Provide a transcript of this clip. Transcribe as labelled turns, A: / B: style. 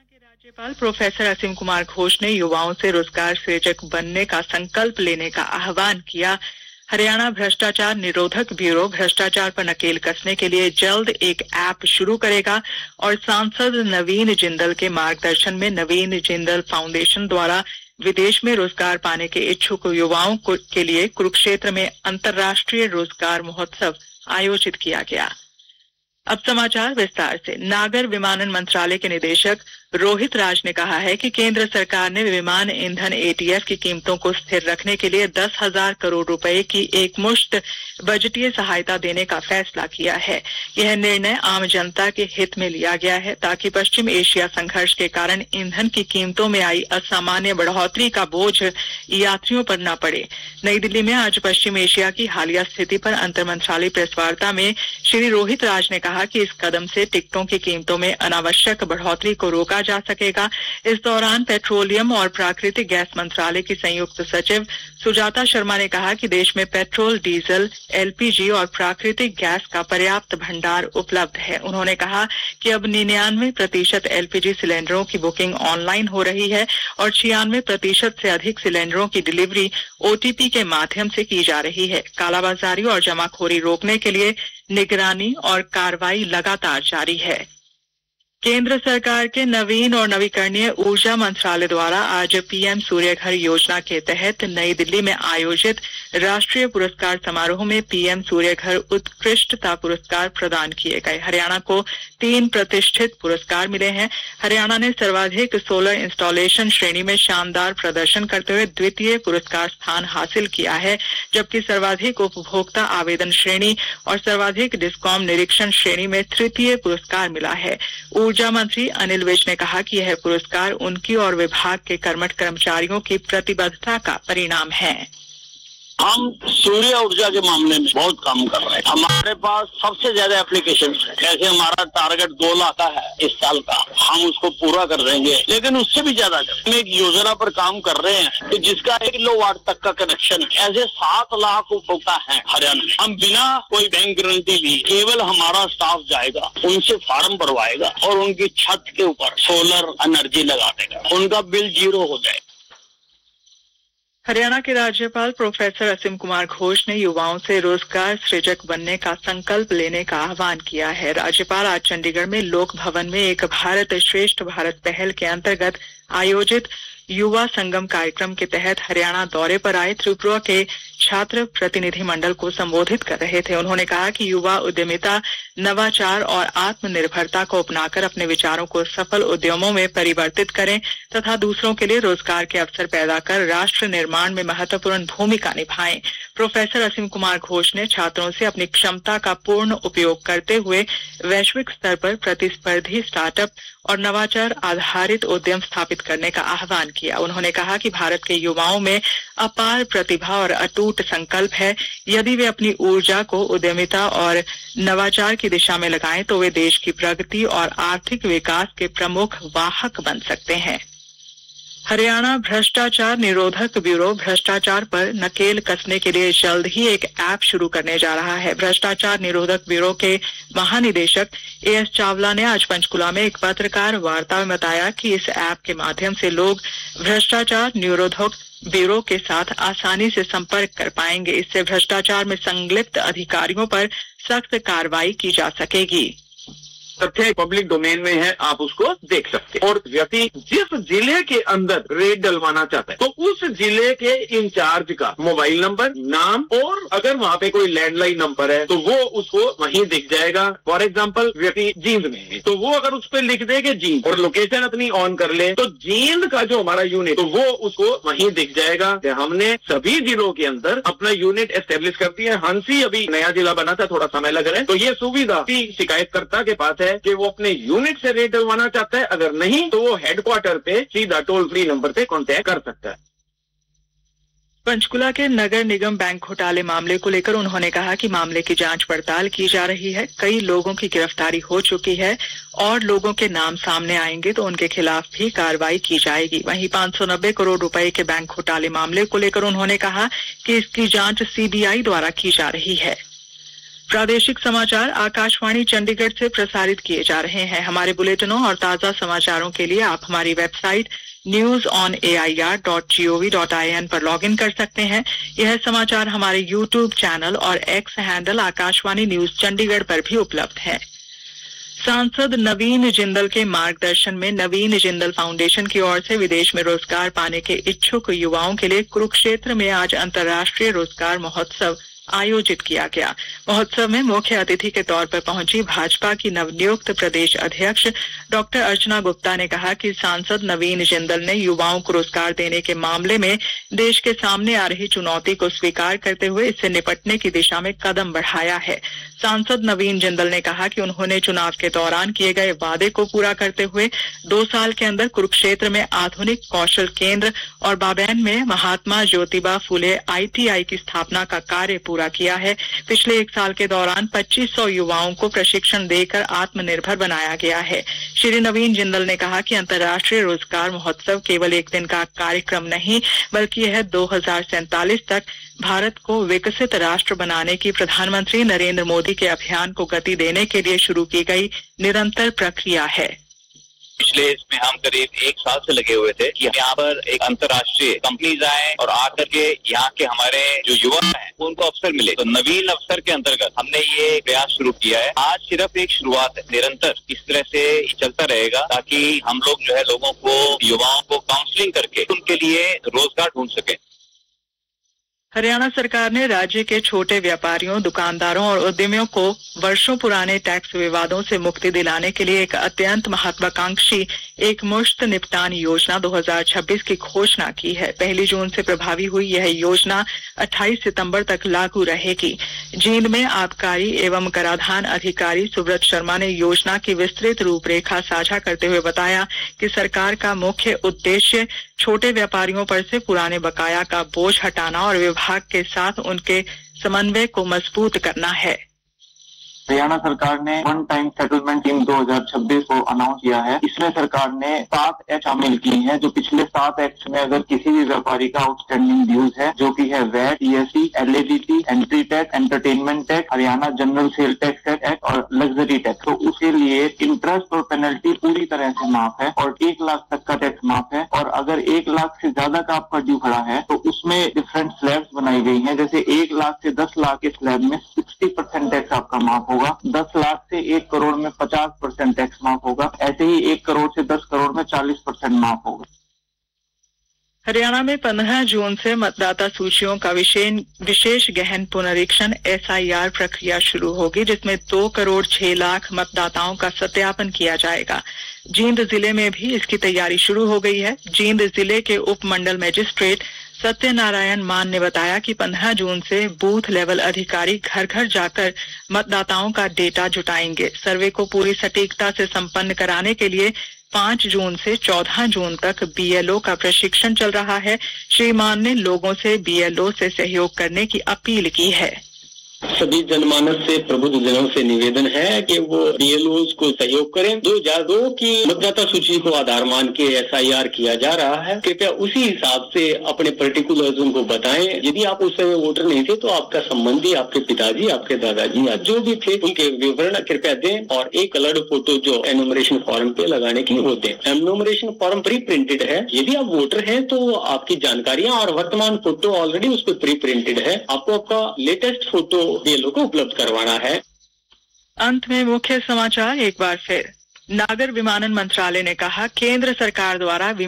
A: के राज्यपाल प्रोफेसर असीम कुमार घोष ने युवाओं से रोजगार सृजक बनने का संकल्प लेने का आह्वान किया। हरियाणा भ्रष्टाचार निरोधक ब्यूरो भ्रष्टाचार पर नकेल कसने के लिए जल्द एक ऐप शुरू करेगा और सांसद नवीन जिंदल के मार्गदर्शन में नवीन जिंदल फाउंडेशन द्वारा विदेश में रोजगार पाने के इच्छुक युवाओं के लिए कुरुक्षेत्र में अंतर्राष्ट्रीय रोजगार महोत्सव आयोजित किया गया। अब समाचार विस्तार से। नागर विमानन मंत्रालय के निदेशक रोहित राज ने कहा है कि केंद्र सरकार ने विमान ईंधन एटीएफ की कीमतों को स्थिर रखने के लिए 10,000 करोड़ रुपए की एकमुश्त बजटीय सहायता देने का फैसला किया है। यह निर्णय आम जनता के हित में लिया गया है ताकि पश्चिम एशिया संघर्ष के कारण ईंधन की कीमतों में आई असामान्य बढ़ोतरी का बोझ यात्रियों पर न पड़े। नई दिल्ली में आज पश्चिम एशिया की हालिया स्थिति पर अंतर मंत्रालय प्रेस वार्ता में श्री रोहित राज ने कहा कि इस कदम से टिकटों की कीमतों में अनावश्यक बढ़ोतरी को रोका जा सकेगा। इस दौरान पेट्रोलियम और प्राकृतिक गैस मंत्रालय की संयुक्त सचिव सुजाता शर्मा ने कहा कि देश में पेट्रोल, डीजल, एलपीजी और प्राकृतिक गैस का पर्याप्त भंडार उपलब्ध है। उन्होंने कहा कि अब 99% एलपीजी सिलेंडरों की बुकिंग ऑनलाइन हो रही है और 96% से अधिक सिलेंडरों की डिलीवरी ओटीपी के माध्यम से की जा रही है। कालाबाजारी और जमाखोरी रोकने के लिए निगरानी और कार्रवाई लगातार जारी है। केंद्र सरकार के नवीन और नवीकरणीय ऊर्जा मंत्रालय द्वारा आज पीएम सूर्य घर योजना के तहत नई दिल्ली में आयोजित राष्ट्रीय पुरस्कार समारोह में पीएम सूर्य घर उत्कृष्टता पुरस्कार प्रदान किए गए। हरियाणा को 3 प्रतिष्ठित पुरस्कार मिले हैं। हरियाणा ने सर्वाधिक सोलर इंस्टॉलेशन श्रेणी में शानदार प्रदर्शन करते हुए द्वितीय पुरस्कार स्थान हासिल किया है, जबकि सर्वाधिक उपभोक्ता आवेदन श्रेणी और सर्वाधिक डिस्कॉम निरीक्षण श्रेणी में तृतीय पुरस्कार मिला है। ऊर्जा मंत्री अनिल विज ने कहा कि यह पुरस्कार उनकी और विभाग के कर्मठ कर्मचारियों की प्रतिबद्धता का परिणाम है।
B: हम सूर्य ऊर्जा के मामले में बहुत काम कर रहे हैं। हमारे पास सबसे ज्यादा एप्लीकेशन है। जैसे हमारा टारगेट 2 लाख का है इस साल का, हम उसको पूरा कर देंगे, लेकिन उससे भी ज्यादा हम एक योजना पर काम कर रहे हैं कि जिसका 1 किलोवाट तक का कनेक्शन है। ऐसे 7 लाख उपभोक्ता है हरियाणा में। हम बिना कोई बैंक गारंटी ली केवल हमारा स्टाफ जाएगा, उनसे फार्म भरवाएगा और उनकी छत के ऊपर सोलर एनर्जी लगा देगा, उनका बिल 0 हो जाएगा।
A: हरियाणा के राज्यपाल प्रोफेसर असीम कुमार घोष ने युवाओं से रोजगार सृजक बनने का संकल्प लेने का आह्वान किया है। राज्यपाल आज चंडीगढ़ में लोक भवन में एक भारत श्रेष्ठ भारत पहल के अंतर्गत आयोजित युवा संगम कार्यक्रम के तहत हरियाणा दौरे पर आए त्रिपुरा के छात्र प्रतिनिधि मंडल को संबोधित कर रहे थे। उन्होंने कहा कि युवा उद्यमिता, नवाचार और आत्मनिर्भरता को अपनाकर अपने विचारों को सफल उद्यमों में परिवर्तित करें तथा दूसरों के लिए रोजगार के अवसर पैदा कर राष्ट्र निर्माण में महत्वपूर्ण भूमिका निभाएं। प्रोफेसर असीम कुमार घोष ने छात्रों से अपनी क्षमता का पूर्ण उपयोग करते हुए वैश्विक स्तर पर प्रतिस्पर्धी स्टार्टअप और नवाचार आधारित उद्यम स्थापित करने का आह्वान किया। उन्होंने कहा कि भारत के युवाओं में अपार प्रतिभा और अटूट संकल्प है। यदि वे अपनी ऊर्जा को उद्यमिता और नवाचार की दिशा में लगाएं तो वे देश की प्रगति और आर्थिक विकास के प्रमुख वाहक बन सकते हैं। हरियाणा भ्रष्टाचार निरोधक ब्यूरो भ्रष्टाचार पर नकेल कसने के लिए जल्द ही एक ऐप शुरू करने जा रहा है। भ्रष्टाचार निरोधक ब्यूरो के महानिदेशक एएस चावला ने आज पंचकुला में एक पत्रकार वार्ता में बताया कि इस ऐप के माध्यम से लोग भ्रष्टाचार निरोधक ब्यूरो के साथ आसानी से संपर्क कर पाएंगे। इससे भ्रष्टाचार में संलिप्त अधिकारियों पर सख्त कार्रवाई की जा सकेगी।
C: तथ्य पब्लिक डोमेन में है, आप उसको देख सकते हैं। और व्यक्ति जिस जिले के अंदर रेड डलवाना चाहता है तो उस जिले के इंचार्ज का मोबाइल नंबर, नाम और अगर वहाँ पे कोई लैंडलाइन नंबर है तो वो उसको वहीं दिख जाएगा। फॉर एग्जांपल व्यक्ति जींद में है तो वो अगर उस पर लिख दे कि जींद और लोकेशन अपनी ऑन कर ले तो जींद का जो हमारा यूनिट तो वो उसको वहीं दिख जाएगा। हमने सभी जिलों के अंदर अपना यूनिट एस्टेब्लिश कर दिया। हंसी अभी नया जिला बना था, थोड़ा समय लग रहा है, तो ये सुविधा शिकायतकर्ता के पास है कि वो अपने यूनिट से रेट डलवाना चाहता है। अगर नहीं तो वो हेडक्वार्टर पे सीधा टोल फ्री नंबर पे कांटेक्ट कर सकता है।
A: पंचकुला के नगर निगम बैंक घोटाले मामले को लेकर उन्होंने कहा कि मामले की जांच पड़ताल की जा रही है। कई लोगों की गिरफ्तारी हो चुकी है और लोगों के नाम सामने आएंगे तो उनके खिलाफ भी कार्रवाई की जाएगी। वहीं 590 करोड़ रुपए के बैंक घोटाले मामले को लेकर उन्होंने कहा कि इसकी जांच सीबीआई द्वारा की जा रही है। प्रादेशिक समाचार आकाशवाणी चंडीगढ़ से प्रसारित किए जा रहे हैं। हमारे बुलेटिनों और ताजा समाचारों के लिए आप हमारी वेबसाइट news.on.air.gov.in पर लॉगिन कर सकते हैं। यह समाचार हमारे यूट्यूब चैनल और x handle Akashvani news Chandigarh पर भी उपलब्ध है। सांसद नवीन जिंदल के मार्गदर्शन में नवीन जिंदल फाउंडेशन की ओर से विदेश में रोजगार पाने के इच्छुक युवाओं के लिए कुरुक्षेत्र में आज अंतर्राष्ट्रीय रोजगार महोत्सव आयोजित किया गया। महोत्सव में मुख्य अतिथि के तौर पर पहुंची भाजपा की नवनियुक्त प्रदेश अध्यक्ष डॉक्टर अर्चना गुप्ता ने कहा कि सांसद नवीन जिंदल ने युवाओं को रोजगार देने के मामले में देश के सामने आ रही चुनौती को स्वीकार करते हुए इससे निपटने की दिशा में कदम बढ़ाया है। सांसद नवीन जिंदल ने कहा कि उन्होंने चुनाव के दौरान किए गए वादे को पूरा करते हुए 2 साल के अंदर कुरुक्षेत्र में आधुनिक कौशल केंद्र और बाबैन में महात्मा ज्योतिबा फुले ITI की स्थापना का कार्य पूरा किया है। पिछले 1 साल के दौरान 2500 युवाओं को प्रशिक्षण देकर आत्मनिर्भर बनाया गया है। श्री नवीन जिंदल ने कहा कि अंतर्राष्ट्रीय रोजगार महोत्सव केवल एक दिन का कार्यक्रम नहीं बल्कि यह 2047 तक भारत को विकसित राष्ट्र बनाने की प्रधानमंत्री नरेंद्र मोदी के अभियान को गति देने के लिए शुरू की गई निरंतर प्रक्रिया है।
D: पिछले इसमें हम करीब 1 साल से लगे हुए थे कि यहाँ पर एक अंतर्राष्ट्रीय कंपनीज आए और आकर के यहाँ के हमारे जो युवा हैं उनको अवसर मिले। तो नवीन अवसर के अंतर्गत हमने ये प्रयास शुरू किया है। आज सिर्फ एक शुरुआत है, निरंतर इस तरह से चलता रहेगा ताकि हम लोग जो है लोगों को, युवाओं को काउंसलिंग करके उनके लिए रोजगार ढूंढ सके।
A: हरियाणा सरकार ने राज्य के छोटे व्यापारियों, दुकानदारों और उद्यमियों को वर्षों पुराने टैक्स विवादों से मुक्ति दिलाने के लिए एक अत्यंत महत्वाकांक्षी एकमुश्त निपटान योजना 2026 की घोषणा की है। 1 जून से प्रभावी हुई यह योजना 28 सितंबर तक लागू रहेगी। जींद में आबकारी एवं कराधान अधिकारी सुब्रत शर्मा ने योजना की विस्तृत रूपरेखा साझा करते हुए बताया कि सरकार का मुख्य उद्देश्य छोटे व्यापारियों पर से पुराने बकाया का बोझ हटाना और विभाग के साथ उनके समन्वय को मजबूत करना है।
E: हरियाणा सरकार ने वन टाइम सेटलमेंट स्कीम 2026 को अनाउंस किया है। इसमें सरकार ने 7 एक्ट शामिल किए हैं। जो पिछले 7 एक्ट में अगर किसी भी व्यापारी का आउटस्टैंडिंग ड्यूज है, जो कि है VAT, GST, LADT, entry tax, entertainment tax, Haryana general sale tax act और लग्जरी टैक्स, तो उसके लिए इंटरेस्ट और पेनल्टी पूरी तरह से माफ है और 1 लाख तक का टैक्स माफ है। और अगर 1 लाख से ज्यादा का आपका ड्यू खड़ा है तो उसमें डिफरेंट स्लैब्स बनाई गई हैं। जैसे 1 लाख से 10 लाख के स्लैब में 60% टैक्स आपका माफ होगा, 10 लाख से 1 करोड़ में 50% टैक्स माफ होगा, ऐसे ही 1 करोड़ से 10 करोड़ में 40% माफ होगा।
A: हरियाणा में 15 जून से मतदाता सूचियों का विशेष गहन पुनरीक्षण SIR प्रक्रिया शुरू होगी, जिसमें 2 करोड़ 6 लाख मतदाताओं का सत्यापन किया जाएगा। जींद जिले में भी इसकी तैयारी शुरू हो गई है। जींद जिले के उप मंडल मजिस्ट्रेट सत्यनारायण मान ने बताया कि 15 जून से बूथ लेवल अधिकारी घर घर जाकर मतदाताओं का डेटा जुटाएंगे। सर्वे को पूरी सटीकता से संपन्न कराने के लिए 5 जून से 14 जून तक BLO का प्रशिक्षण चल रहा है। श्री मान ने लोगों से BLO से सहयोग करने की अपील की है।
F: सभी जनमानस से, प्रबुद्ध जनों से निवेदन है कि वो BLOs को सहयोग करें। 2002 की मतदाता सूची को आधार मान के SIR किया जा रहा है। कृपया उसी हिसाब से अपने पर्टिकुलर्स उनको बताएं। यदि आप उस समय वोटर नहीं थे तो आपका संबंधी, आपके पिताजी, आपके दादाजी या जो भी थे उनके विवरण कृपया दें और एक कलर्ड फोटो जो एनुमरेशन फॉर्म पे लगाने की वो दें। एनुमरेशन फॉर्म प्री प्रिंटेड है। यदि आप वोटर हैं तो आपकी जानकारियां और वर्तमान फोटो ऑलरेडी उस पर प्री प्रिंटेड है। आपको आपका लेटेस्ट फोटो BLO को उपलब्ध करवाना है।
A: अंत में मुख्य समाचार एक बार फिर। नागर विमानन मंत्रालय ने कहा, केंद्र सरकार द्वारा